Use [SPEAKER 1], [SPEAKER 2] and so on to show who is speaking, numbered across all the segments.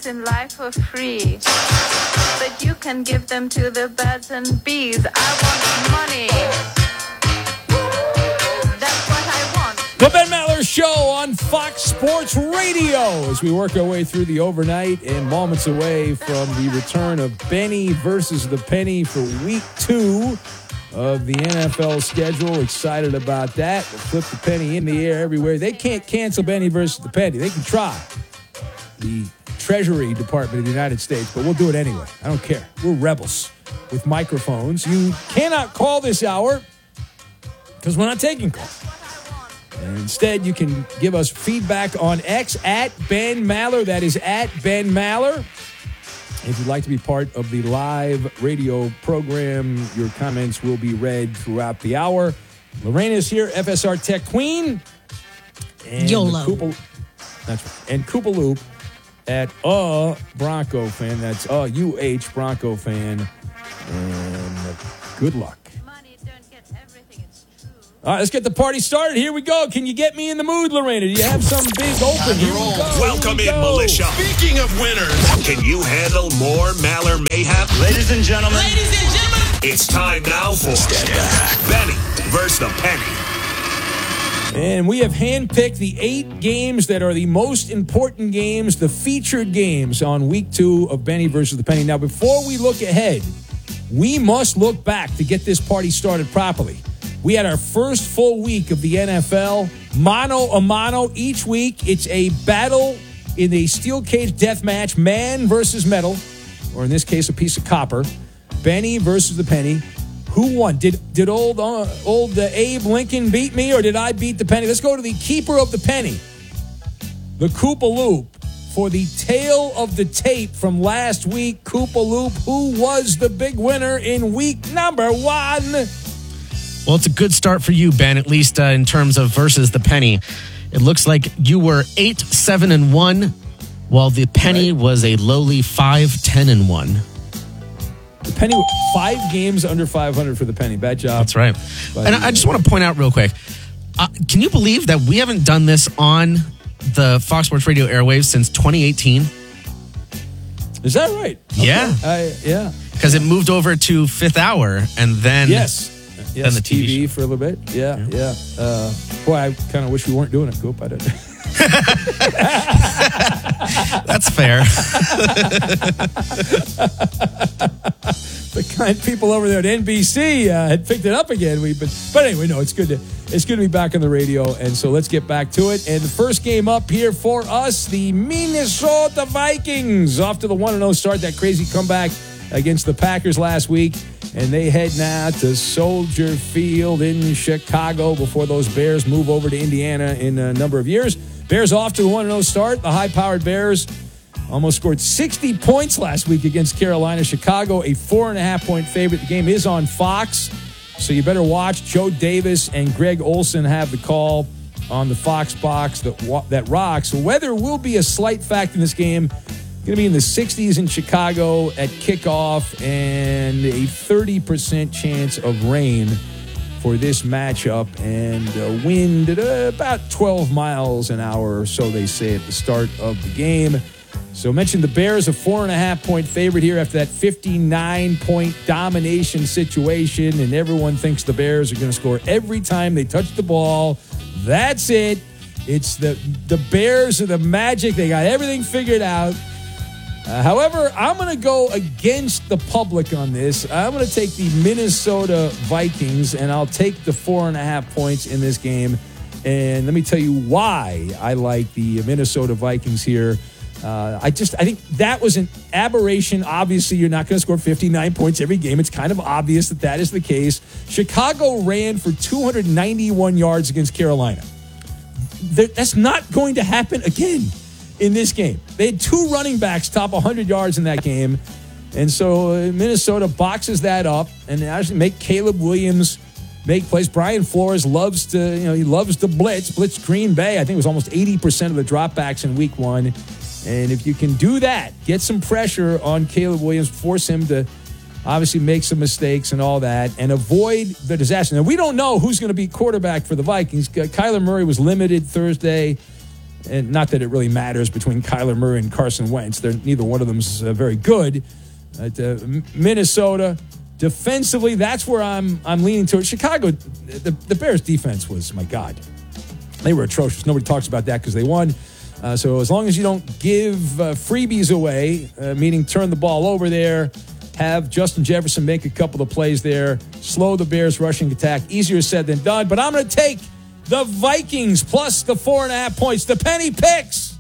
[SPEAKER 1] things in life for free, but you can give them to the birds and bees. I want money. That's what I want.
[SPEAKER 2] The Ben Maller Show on Fox Sports Radio as we work our way through the overnight and moments away from the return of Benny versus the Penny for Week 2 of the NFL schedule. Excited about that. We'll flip the penny in the air everywhere. They can't cancel Benny versus the Penny. They can try. The Treasury Department of the United States, but we'll do it anyway. I don't care. We're rebels with microphones. You cannot call this hour because we're not taking calls. And instead, you can give us feedback on X at Ben Maller. That is at Ben Maller. If you'd like to be part of the live radio program, your comments will be read throughout the hour. Lorena is here, FSR Tech Queen. And
[SPEAKER 3] YOLO.
[SPEAKER 2] That's right. And Koopa Loop at Bronco fan. That's UH Bronco fan. And good luck. All right, let's get the party started. Here we go. Can you get me in the mood, Lorena? Do you have some big open? Here we go.
[SPEAKER 4] Welcome in, militia. Speaking of winners, can you handle more Maller mayhem?
[SPEAKER 5] Ladies and gentlemen.
[SPEAKER 4] It's time now for Benny versus the Penny.
[SPEAKER 2] And we have handpicked the 8 games that are the most important games, the featured games on Week 2 of Benny versus the Penny. Now, before we look ahead, we must look back to get this party started properly. We had our first full week of the NFL, mano a mano each week. It's a battle in a steel cage death match, man versus metal, or in this case, a piece of copper. Benny versus the Penny. Who won? Did old Abe Lincoln beat me, or did I beat the Penny? Let's go to the keeper of the penny, the Koopa Loop, for the tail of the tape from last week. Koopa Loop, who was the big winner in week number 1?
[SPEAKER 3] Well, it's a good start for you, Ben, at least in terms of versus the Penny. It looks like you were 8-7-1, while the Penny was a lowly 5-10-1.
[SPEAKER 2] The Penny, 5 games under 500 for the Penny. Bad job.
[SPEAKER 3] That's right. And I just want to point out real quick, can you believe that we haven't done this on the Fox Sports Radio airwaves since 2018?
[SPEAKER 2] Is that right?
[SPEAKER 3] Yeah.
[SPEAKER 2] Okay. Yeah.
[SPEAKER 3] Because it moved over to Fifth Hour, and then...
[SPEAKER 2] Yes,
[SPEAKER 3] then the
[SPEAKER 2] TV for a little bit. Yeah. Boy, I kind of wish we weren't doing it, Coop. I didn't.
[SPEAKER 3] That's fair.
[SPEAKER 2] The kind people over there at NBC had picked it up again. But anyway, no, it's good to be back on the radio. And so let's get back to it. And the first game up here for us, the Minnesota Vikings, off to the 1-0 start. That crazy comeback against the Packers last week. And they head now to Soldier Field in Chicago before those Bears move over to Indiana in a number of years. Bears off to the 1-0 start. The high-powered Bears almost scored 60 points last week against Carolina. Chicago, a 4.5-point favorite. The game is on Fox, so you better watch. Joe Davis and Greg Olson have the call on the Fox box that rocks. Weather will be a slight factor in this game. Going to be in the 60s in Chicago at kickoff, and a 30% chance of rain for this matchup, and wind at about 12 miles an hour or so, they say, at the start of the game. So I mentioned the Bears, a 4.5-point favorite here after that 59-point domination situation, and everyone thinks the Bears are going to score every time they touch the ball. That's it. It's the Bears are the magic. They got everything figured out. However, I'm going to go against the public on this. I'm going to take the Minnesota Vikings, and I'll take the 4.5 points in this game. And let me tell you why I like the Minnesota Vikings here. I think that was an aberration. Obviously, you're not going to score 59 points every game. It's kind of obvious that is the case. Chicago ran for 291 yards against Carolina. That's not going to happen again in this game. They had 2 running backs top 100 yards in that game. And so Minnesota boxes that up and actually make Caleb Williams make plays. Brian Flores loves to blitz Green Bay. I think it was almost 80% of the dropbacks in week 1. And if you can do that, get some pressure on Caleb Williams, force him to obviously make some mistakes and all that, and avoid the disaster. Now, we don't know who's going to be quarterback for the Vikings. Kyler Murray was limited Thursday. And not that it really matters between Kyler Murray and Carson Wentz. Neither one of them is very good. Minnesota, defensively, that's where I'm leaning towards. Chicago, the Bears' defense was, my God, they were atrocious. Nobody talks about that because they won. So as long as you don't give freebies away, meaning turn the ball over there, have Justin Jefferson make a couple of plays there, slow the Bears' rushing attack, easier said than done. But I'm going to take the Vikings plus the 4.5 points. The Penny picks.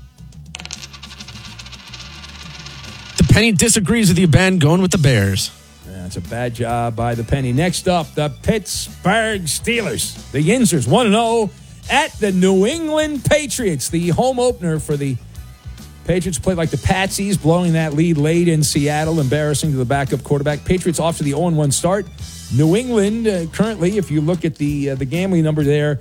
[SPEAKER 3] The Penny disagrees with you, Ben, going with the Bears.
[SPEAKER 2] That's a bad job by the Penny. Next up, the Pittsburgh Steelers. The Yinzers 1-0 at the New England Patriots. The home opener for the Patriots played like the Patsies, blowing that lead late in Seattle, embarrassing to the backup quarterback. Patriots off to the 0-1 start. New England, currently, if you look at the gambling number there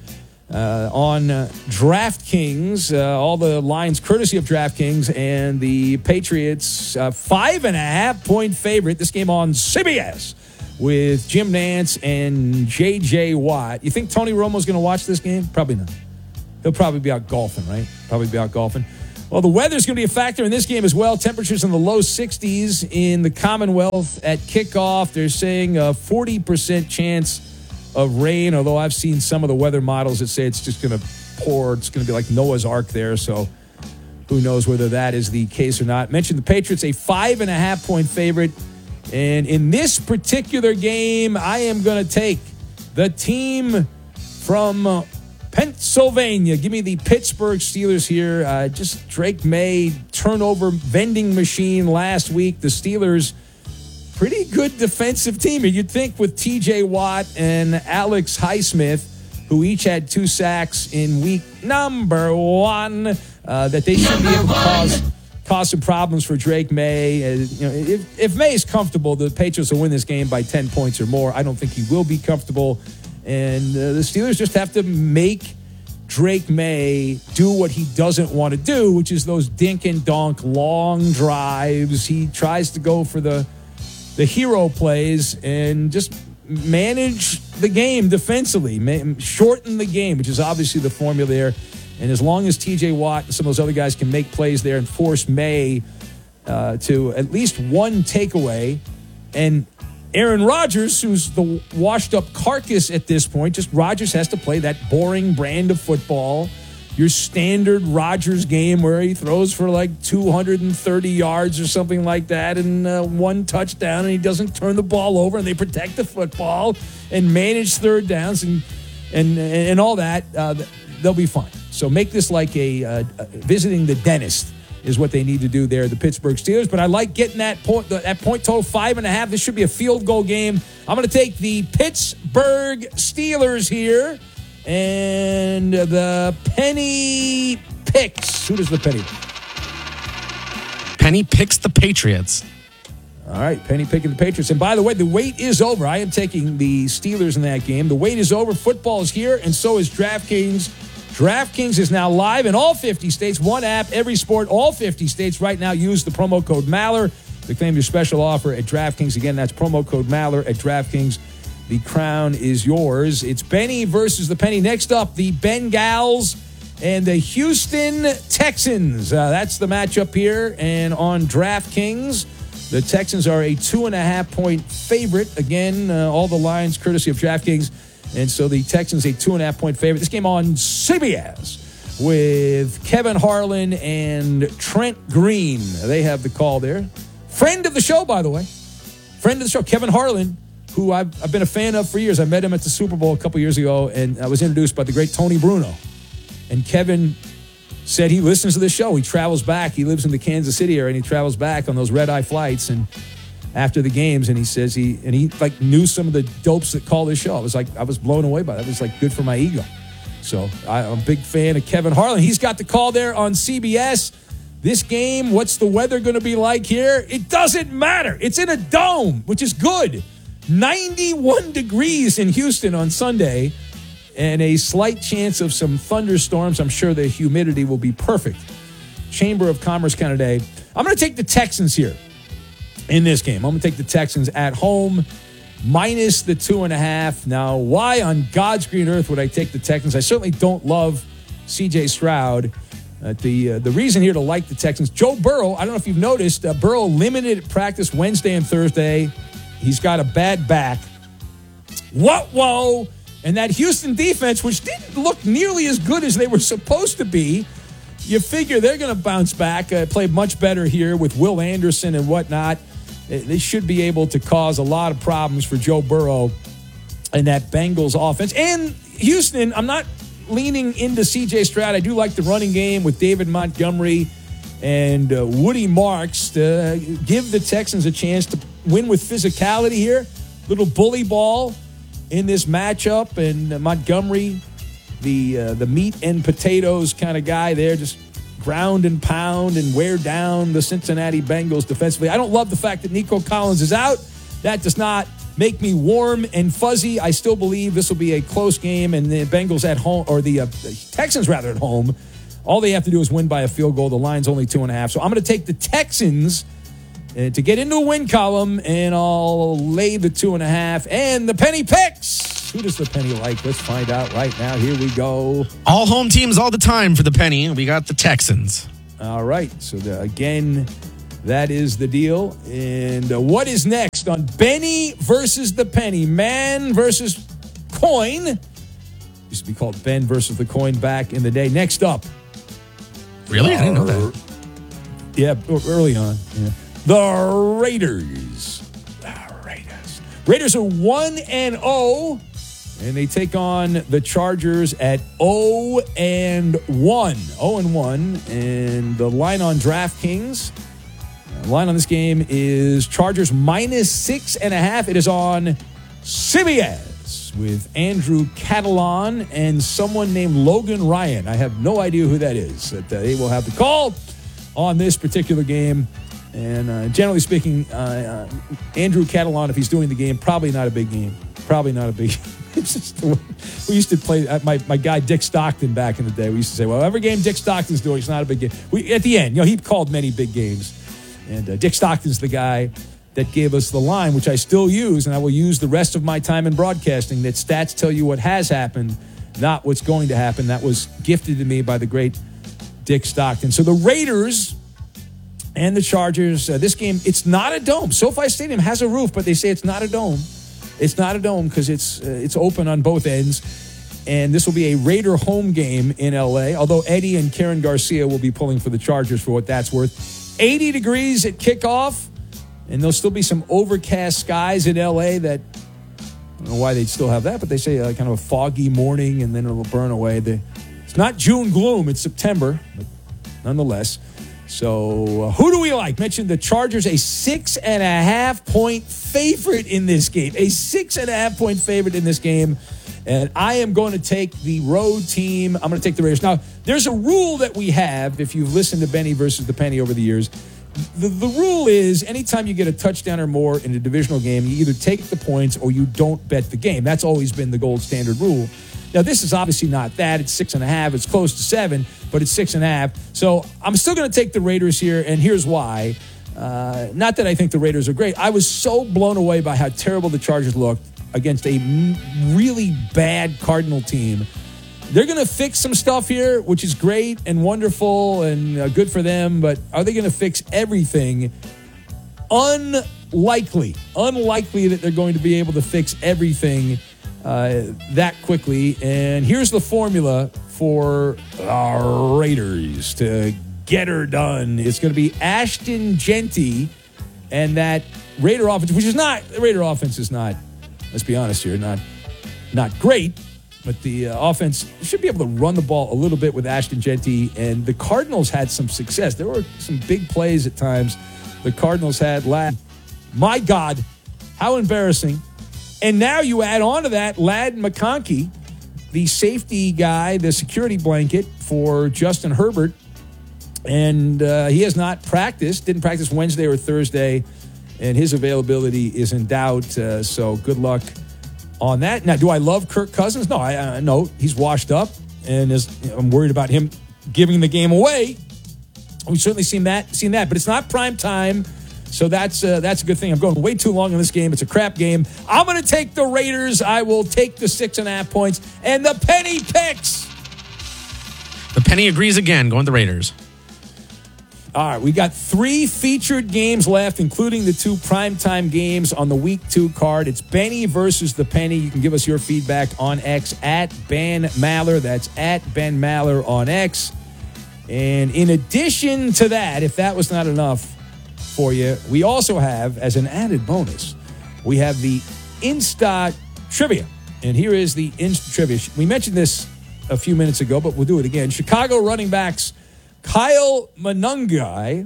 [SPEAKER 2] on DraftKings, all the lines courtesy of DraftKings, and the Patriots 5.5-point favorite. This game on CBS with Jim Nantz and J.J. Watt. You think Tony Romo's going to watch this game? Probably not. He'll probably be out golfing, right? Probably be out golfing. Well, the weather's going to be a factor in this game as well. Temperatures in the low 60s in the Commonwealth at kickoff. They're saying a 40% chance of rain, although I've seen some of the weather models that say it's just going to pour. It's going to be like Noah's Ark there, so who knows whether that is the case or not. Mentioned the Patriots, a 5.5-point favorite. And in this particular game, I am going to take the team from Pennsylvania. Give me the Pittsburgh Steelers here. Just Drake May, turnover vending machine last week. The Steelers, pretty good defensive team. And you'd think with T.J. Watt and Alex Highsmith, who each had 2 sacks in week number 1, that they should be able to cause some problems for Drake May. If May is comfortable, the Patriots will win this game by 10 points or more. I don't think he will be comfortable. And the Steelers just have to make Drake May do what he doesn't want to do, which is those dink and donk long drives. He tries to go for the hero plays and just manage the game defensively, shorten the game, which is obviously the formula there. And as long as T.J. Watt and some of those other guys can make plays there and force May to at least one takeaway, and Aaron Rodgers, who's the washed-up carcass at this point, just Rodgers has to play that boring brand of football, your standard Rodgers game where he throws for like 230 yards or something like that and 1 touchdown, and he doesn't turn the ball over, and they protect the football and manage third downs and all that. They'll be fine. So make this like a visiting the dentist is what they need to do there, the Pittsburgh Steelers. But I like getting that point total 5.5. This should be a field goal game. I'm going to take the Pittsburgh Steelers here. And the Penny picks. Who does the Penny pick?
[SPEAKER 3] Penny picks the Patriots.
[SPEAKER 2] All right, Penny picking the Patriots. And by the way, the wait is over. I am taking the Steelers in that game. The wait is over. Football is here, and so is DraftKings. DraftKings is now live in all 50 states. One app, every sport, all 50 states. Right now, use the promo code Maller to claim your special offer at DraftKings. Again, that's promo code Maller at DraftKings. The crown is yours. It's Benny versus the Penny. Next up, the Bengals and the Houston Texans. That's the matchup here. And on DraftKings, the Texans are a 2.5-point favorite. Again, all the lines courtesy of DraftKings. And so the Texans a 2.5-point favorite. This game on CBS with Kevin Harlan and Trent Green. They have the call there. Friend of the show, by the way. Friend of the show, Kevin Harlan, who I've been a fan of for years. I met him at the Super Bowl a couple years ago, and I was introduced by the great Tony Bruno. And Kevin said he listens to the show. He travels back. He lives in the Kansas City area, and he travels back on those red-eye flights and after the games, and he says he knew some of the dopes that call this show. I was blown away by that. It was like good for my ego. So I'm a big fan of Kevin Harlan. He's got the call there on CBS. This game, what's the weather going to be like here? It doesn't matter. It's in a dome, which is good. 91 degrees in Houston on Sunday, and a slight chance of some thunderstorms. I'm sure the humidity will be perfect. Chamber of Commerce kind of day. I'm going to take the Texans here in this game. I'm going to take the Texans at home, minus the 2.5. Now, why on God's green earth would I take the Texans? I certainly don't love C.J. Stroud. The reason here to like the Texans, Joe Burrow, I don't know if you've noticed, Burrow limited at practice Wednesday and Thursday. He's got a bad back. Whoa. And that Houston defense, which didn't look nearly as good as they were supposed to be, you figure they're going to bounce back, play much better here with Will Anderson and whatnot. They should be able to cause a lot of problems for Joe Burrow and that Bengals offense. And Houston, I'm not leaning into C.J. Stroud. I do like the running game with David Montgomery and Woody Marks to give the Texans a chance to win with physicality here. Little bully ball in this matchup, and Montgomery, the meat and potatoes kind of guy there, just ground and pound and wear down the Cincinnati Bengals defensively. I don't love the fact that Nico Collins is out. That does not make me warm and fuzzy. I still believe this will be a close game, and the Bengals at home, or the Texans rather at home, all they have to do is win by a field goal. The line's only 2.5. So I'm going to take the Texans to get into a win column, and I'll lay the 2.5 and the penny picks. Who does the penny like? Let's find out right now. Here we go.
[SPEAKER 3] All home teams all the time for the penny. We got the Texans.
[SPEAKER 2] All right. So again, that is the deal. And what is next on Benny versus the penny? Man versus coin. Used to be called Ben versus the coin back in the day. Next up.
[SPEAKER 3] Really? I didn't know that.
[SPEAKER 2] Yeah, early on. Yeah. The Raiders. Raiders are 1-0, and they take on the Chargers at 0-1. 0-1, and the line on DraftKings. The line on this game is Chargers -6.5. It is on CBS with Andrew Catalan and someone named Logan Ryan. I have no idea who that is. That they will have the call on this particular game. And generally speaking, Andrew Catalan, if he's doing the game, probably not a big game. Probably not a big game. It's just we used to play, my guy Dick Stockton back in the day, we used to say, well, every game Dick Stockton's doing, it's not a big game. At the end, he called many big games. And Dick Stockton's the guy that gave us the line, which I still use, and I will use the rest of my time in broadcasting, that stats tell you what has happened, not what's going to happen. That was gifted to me by the great Dick Stockton. So the Raiders and the Chargers, this game, it's not a dome. SoFi Stadium has a roof, but they say it's not a dome. It's not a dome because it's open on both ends. And this will be a Raider home game in L.A., although Eddie and Karen Garcia will be pulling for the Chargers for what that's worth. 80 degrees at kickoff, and there'll still be some overcast skies in L.A. that, I don't know why they'd still have that, but they say kind of a foggy morning, and then it'll burn away. It's not June gloom, it's September, but nonetheless. So who do we like? Mentioned the Chargers, a 6.5-point favorite in this game. A 6.5-point favorite in this game. And I am going to take the road team. I'm going to take the Raiders. Now, there's a rule that we have, if you've listened to Benny versus the Penny over the years. The rule is anytime you get a touchdown or more in a divisional game, you either take the points or you don't bet the game. That's always been the gold standard rule. Now, this is obviously not that. It's 6.5. It's close to 7, but it's 6.5. So I'm still going to take the Raiders here, and here's why. Not that I think the Raiders are great. I was so blown away by how terrible the Chargers looked against a really bad Cardinal team. They're going to fix some stuff here, which is great and wonderful and good for them, but are they going to fix everything? Unlikely that they're going to be able to fix everything that quickly. And here's the formula for our Raiders to get her done. It's going to be Ashton Genty and that Raider offense, which is not, the Raider offense is not, let's be honest here, not great, but the offense should be able to run the ball a little bit with Ashton Genty, and the Cardinals had some success. There were some big plays at times the Cardinals had last. My God, how embarrassing. And now you add on to that Ladd McConkey, the safety guy, the security blanket for Justin Herbert, and he has not practiced, didn't practice Wednesday or Thursday, and his availability is in doubt, so good luck on that. Now, do I love Kirk Cousins? No, no, he's washed up, and I'm worried about him giving the game away. We've certainly seen that, but it's not prime time, so that's a good thing. I'm going way too long in this game. It's a crap game. I'm going to take the Raiders. I will take the 6.5 points and the penny picks.
[SPEAKER 3] The Penny agrees again, going the Raiders.
[SPEAKER 2] All right, we got 3 featured games left, including the 2 primetime games on the Week 2 card. It's Benny versus the Penny. You can give us your feedback on X at Ben Maller. That's at Ben Maller on X. And in addition to that, if that was not enough for you, we also have, as an added bonus, we have the Insta Trivia. And here is the Insta Trivia. We mentioned this a few minutes ago, but we'll do it again. Chicago running backs Kyle Monangai,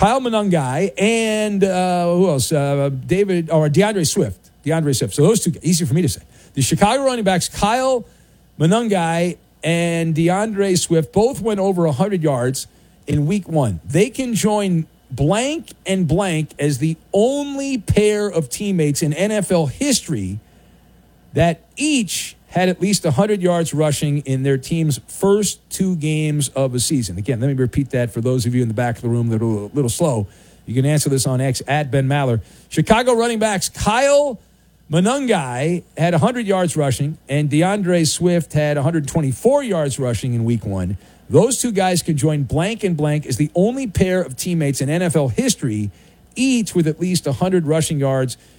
[SPEAKER 2] and who else? DeAndre Swift. So those 2, easy for me to say. The Chicago running backs Kyle Monangai and DeAndre Swift both went over 100 yards in Week 1. They can join blank and blank as the only pair of teammates in NFL history that each had at least 100 yards rushing in their team's first 2 games of a season. Again, let me repeat that for those of you in the back of the room that are a little slow. You can answer this on X at Ben Maller. Chicago running backs Kyle Monangai had 100 yards rushing, and DeAndre Swift had 124 yards rushing in Week 1. Those 2 guys can join blank and blank as the only pair of teammates in NFL history, each with at least 100 rushing yards